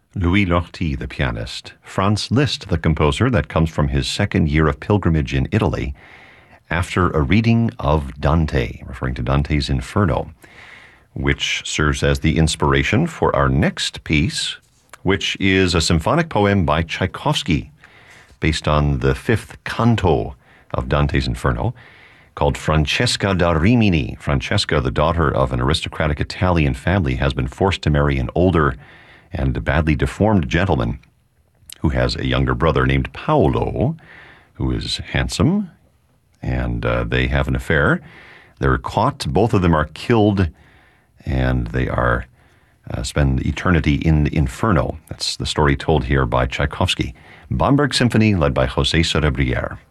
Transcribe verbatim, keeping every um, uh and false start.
Louis Lortie, the pianist. Franz Liszt, the composer, that comes from his second year of pilgrimage in Italy after a reading of Dante, referring to Dante's Inferno, which serves as the inspiration for our next piece, which is a symphonic poem by Tchaikovsky, based on the fifth canto of Dante's Inferno, called Francesca da Rimini. Francesca, the daughter of an aristocratic Italian family, has been forced to marry an older and badly deformed gentleman who has a younger brother named Paolo, who is handsome, and uh, they have an affair. They're caught. Both of them are killed, and they are uh, spend eternity in the Inferno. That's the story told here by Tchaikovsky. Bamberg Symphony, led by José Sotobrière.